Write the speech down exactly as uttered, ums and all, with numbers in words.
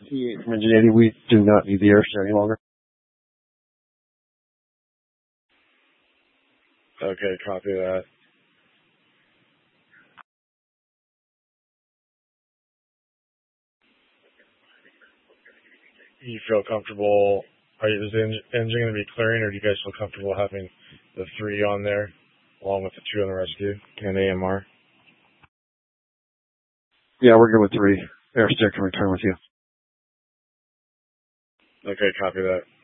From Engine eighty, we do not need the air steer any longer. Okay, copy that. You feel comfortable? Are you, is the engine, engine going to be clearing, or do you guys feel comfortable having the three on there, along with the two on the rescue and A M R? Yeah, we're good with three. Air steer can return with you. Okay, copy that.